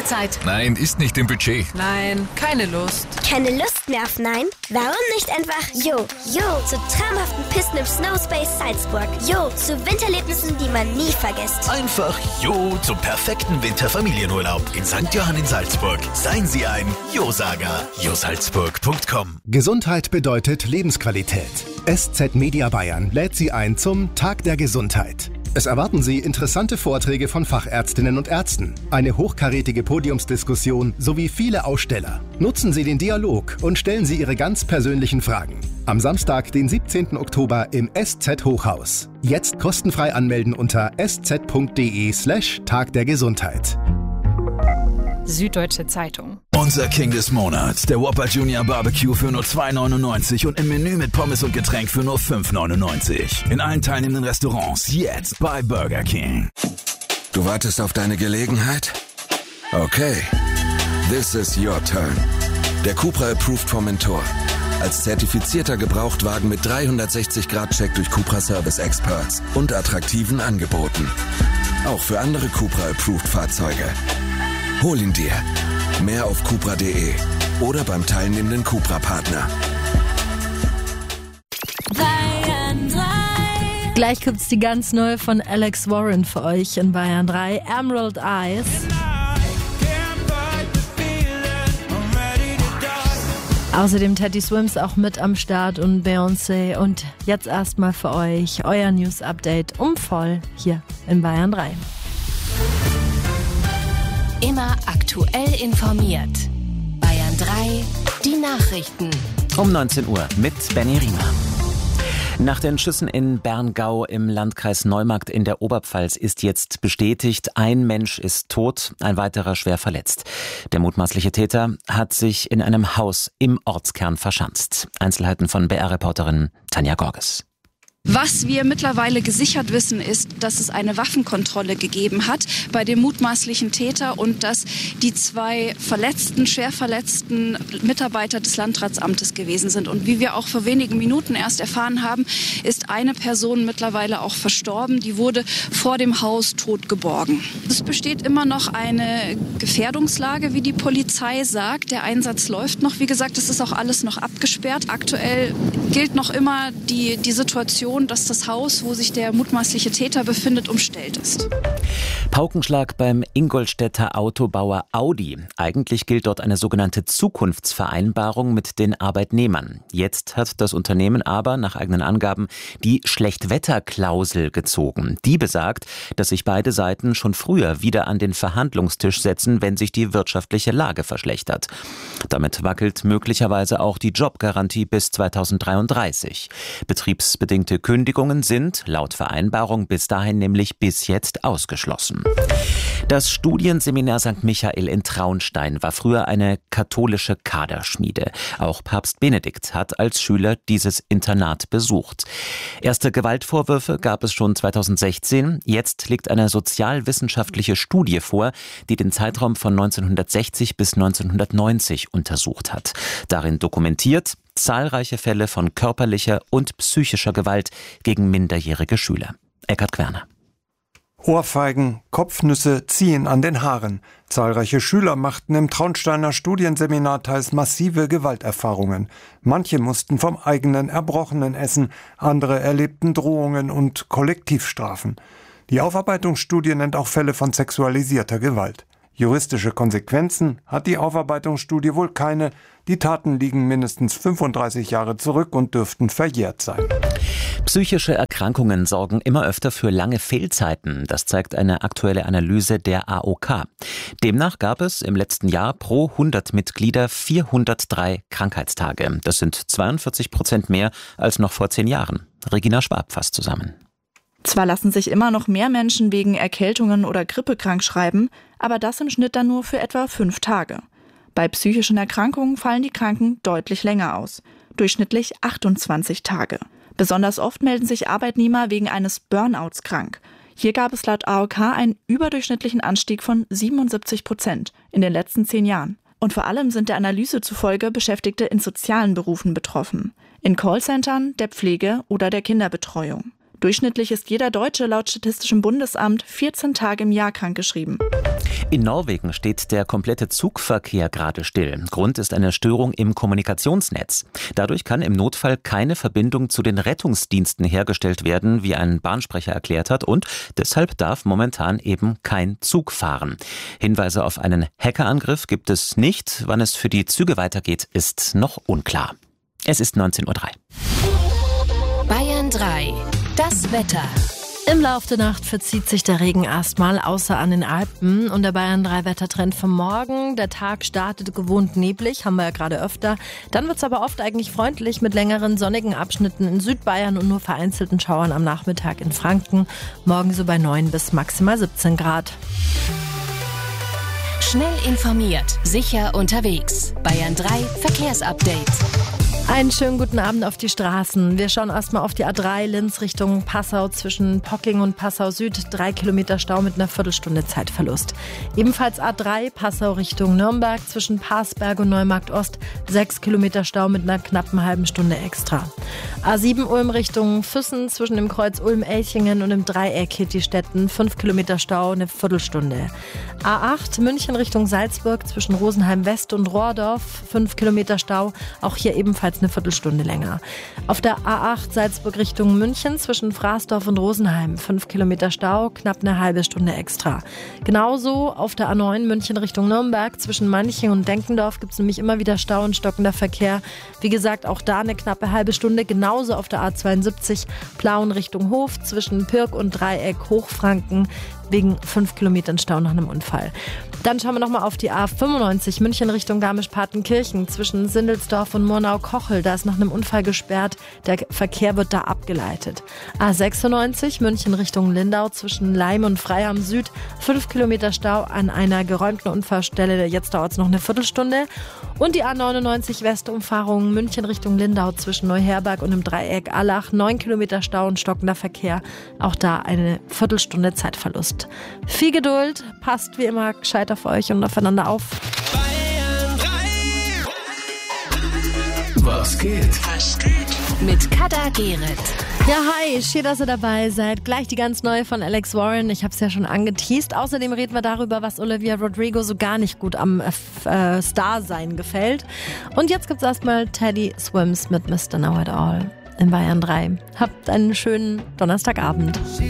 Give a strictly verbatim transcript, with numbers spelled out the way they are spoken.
Zeit? Nein, ist nicht im Budget. Nein, keine Lust. Keine Lust mehr auf Nein? Warum nicht einfach Jo? Jo zu traumhaften Pisten im Snowspace Salzburg. Jo zu Wintererlebnissen, die man nie vergisst. Einfach Jo zum perfekten Winterfamilienurlaub in Sankt Johann in Salzburg. Seien Sie ein Jo-Sager. jo salzburg punkt com. Gesundheit bedeutet Lebensqualität. S Z Media Bayern lädt Sie ein zum Tag der Gesundheit. Es erwarten Sie interessante Vorträge von Fachärztinnen und Ärzten, eine hochkarätige Podiumsdiskussion sowie viele Aussteller. Nutzen Sie den Dialog und stellen Sie Ihre ganz persönlichen Fragen. Am Samstag, den siebzehnten Oktober im S Z Hochhaus. Jetzt kostenfrei anmelden unter sz.de slash Tag der Gesundheit. Süddeutsche Zeitung. Unser King des Monats, der Whopper Junior Barbecue für nur zwei neunundneunzig und im Menü mit Pommes und Getränk für nur fünf neunundneunzig. In allen teilnehmenden Restaurants jetzt bei Burger King. Du wartest auf deine Gelegenheit? Okay, this is your turn. Der Cupra Approved vom Mentor. Als zertifizierter Gebrauchtwagen mit dreihundertsechzig Grad Check durch Cupra Service Experts und attraktiven Angeboten. Auch für andere Cupra Approved Fahrzeuge. Hol ihn dir. Mehr auf cupra punkt de oder beim teilnehmenden Cupra-Partner. Bayern drei. Gleich gibt's die ganz neue von Alex Warren für euch in Bayern drei. Emerald Eyes. Außerdem Teddy Swims auch mit am Start und Beyoncé. Und jetzt erstmal für euch euer News-Update um voll hier in Bayern drei. Immer aktuell informiert. Bayern drei, die Nachrichten. Um neunzehn Uhr mit Benny Riemer. Nach den Schüssen in Berngau im Landkreis Neumarkt in der Oberpfalz ist jetzt bestätigt, ein Mensch ist tot, ein weiterer schwer verletzt. Der mutmaßliche Täter hat sich in einem Haus im Ortskern verschanzt. Einzelheiten von B R-Reporterin Tanja Gorges. Was wir mittlerweile gesichert wissen, ist, dass es eine Waffenkontrolle gegeben hat bei dem mutmaßlichen Täter und dass die zwei verletzten, schwer verletzten Mitarbeiter des Landratsamtes gewesen sind. Und wie wir auch vor wenigen Minuten erst erfahren haben, ist eine Person mittlerweile auch verstorben. Die wurde vor dem Haus tot geborgen. Es besteht immer noch eine Gefährdungslage, wie die Polizei sagt. Der Einsatz läuft noch. Wie gesagt, es ist auch alles noch abgesperrt. Aktuell gilt noch immer die, die Situation, dass das Haus, wo sich der mutmaßliche Täter befindet, umstellt ist. Paukenschlag beim Ingolstädter Autobauer Audi. Eigentlich gilt dort eine sogenannte Zukunftsvereinbarung mit den Arbeitnehmern. Jetzt hat das Unternehmen aber nach eigenen Angaben die Schlechtwetterklausel gezogen. Die besagt, dass sich beide Seiten schon früher wieder an den Verhandlungstisch setzen, wenn sich die wirtschaftliche Lage verschlechtert. Damit wackelt möglicherweise auch die Jobgarantie bis zweitausenddreiunddreißig. Betriebsbedingte Kündigungen sind laut Vereinbarung bis dahin nämlich bis jetzt ausgeschlossen. Das Studienseminar Sankt Michael in Traunstein war früher eine katholische Kaderschmiede. Auch Papst Benedikt hat als Schüler dieses Internat besucht. Erste Gewaltvorwürfe gab es schon zweitausendsechzehn. Jetzt liegt eine sozialwissenschaftliche Studie vor, die den Zeitraum von neunzehnhundertsechzig bis neunzehnhundertneunzig untersucht hat. Darin dokumentiert zahlreiche Fälle von körperlicher und psychischer Gewalt gegen minderjährige Schüler. Eckhard Querner. Ohrfeigen, Kopfnüsse ziehen an den Haaren. Zahlreiche Schüler machten im Traunsteiner Studienseminar teils massive Gewalterfahrungen. Manche mussten vom eigenen Erbrochenen essen, andere erlebten Drohungen und Kollektivstrafen. Die Aufarbeitungsstudie nennt auch Fälle von sexualisierter Gewalt. Juristische Konsequenzen hat die Aufarbeitungsstudie wohl keine. Die Taten liegen mindestens fünfunddreißig Jahre zurück und dürften verjährt sein. Psychische Erkrankungen sorgen immer öfter für lange Fehlzeiten. Das zeigt eine aktuelle Analyse der A O K. Demnach gab es im letzten Jahr pro hundert Mitglieder vierhundertdrei Krankheitstage. Das sind zweiundvierzig Prozent mehr als noch vor zehn Jahren. Regina Schwab fasst zusammen. Zwar lassen sich immer noch mehr Menschen wegen Erkältungen oder Grippe krankschreiben, aber das im Schnitt dann nur für etwa fünf Tage. Bei psychischen Erkrankungen fallen die Kranken deutlich länger aus, durchschnittlich achtundzwanzig Tage. Besonders oft melden sich Arbeitnehmer wegen eines Burnouts krank. Hier gab es laut A O K einen überdurchschnittlichen Anstieg von siebenundsiebzig Prozent in den letzten zehn Jahren. Und vor allem sind der Analyse zufolge Beschäftigte in sozialen Berufen betroffen, in Callcentern, der Pflege oder der Kinderbetreuung. Durchschnittlich ist jeder Deutsche laut Statistischem Bundesamt vierzehn Tage im Jahr krankgeschrieben. In Norwegen steht der komplette Zugverkehr gerade still. Grund ist eine Störung im Kommunikationsnetz. Dadurch kann im Notfall keine Verbindung zu den Rettungsdiensten hergestellt werden, wie ein Bahnsprecher erklärt hat. Und deshalb darf momentan eben kein Zug fahren. Hinweise auf einen Hackerangriff gibt es nicht. Wann es für die Züge weitergeht, ist noch unklar. Es ist neunzehn Uhr drei. Bayern drei. Das Wetter. Im Laufe der Nacht verzieht sich der Regen erstmal, außer an den Alpen. Und der Bayern drei Wettertrend vom Morgen. Der Tag startet gewohnt neblig, haben wir ja gerade öfter. Dann wird es aber oft eigentlich freundlich mit längeren sonnigen Abschnitten in Südbayern und nur vereinzelten Schauern am Nachmittag in Franken. Morgen so bei neun bis maximal siebzehn Grad. Schnell informiert, sicher unterwegs. Bayern drei Verkehrsupdate. Einen schönen guten Abend auf die Straßen. Wir schauen erstmal auf die A drei Linz Richtung Passau zwischen Pocking und Passau Süd. Drei Kilometer Stau mit einer Viertelstunde Zeitverlust. Ebenfalls A drei Passau Richtung Nürnberg zwischen Parsberg und Neumarkt Ost. Sechs Kilometer Stau mit einer knappen halben Stunde extra. A sieben Ulm Richtung Füssen zwischen dem Kreuz Ulm-Elchingen und dem Dreieck Hittistetten. Fünf Kilometer Stau, eine Viertelstunde. A acht München Richtung Salzburg zwischen Rosenheim West und Rohrdorf. Fünf Kilometer Stau, auch hier ebenfalls eine Viertelstunde länger. Auf der A acht Salzburg Richtung München zwischen Fraßdorf und Rosenheim. Fünf Kilometer Stau, knapp eine halbe Stunde extra. Genauso auf der A neun München Richtung Nürnberg zwischen Manching und Denkendorf gibt es nämlich immer wieder Stau und stockender Verkehr. Wie gesagt, auch da eine knappe halbe Stunde. Genauso auf der A zweiundsiebzig Plauen Richtung Hof zwischen Pirk und Dreieck Hochfranken wegen fünf Kilometern Stau nach einem Unfall. Dann schauen wir nochmal auf die A fünfundneunzig München Richtung Garmisch-Partenkirchen zwischen Sindelsdorf und Murnau-Kochel. Da ist nach einem Unfall gesperrt. Der Verkehr wird da abgeleitet. A sechsundneunzig München Richtung Lindau zwischen Leim und Freiham Süd. Fünf Kilometer Stau an einer geräumten Unfallstelle. Jetzt dauert es noch eine Viertelstunde. Und die A neunundneunzig Westumfahrung München Richtung Lindau zwischen Neuherberg und dem Dreieck Allach. Neun Kilometer Stau und stockender Verkehr. Auch da eine Viertelstunde Zeitverlust. Viel Geduld. Passt wie immer gescheit auf euch und aufeinander auf. Was geht? Was geht? Mit Kada Gerrit. Ja, hi, schön, dass ihr dabei seid. Gleich die ganz neue von Alex Warren. Ich habe es ja schon angeteased. Außerdem reden wir darüber, was Olivia Rodrigo so gar nicht gut am äh, Star-Sein gefällt. Und jetzt gibt's erstmal Teddy Swims mit Mister Know It All in Bayern drei. Habt einen schönen Donnerstagabend.